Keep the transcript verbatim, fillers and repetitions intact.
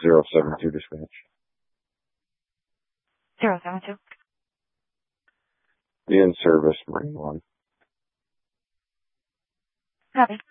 Zero seven two dispatch. Zero seven two. The in-service Marine One. Copy.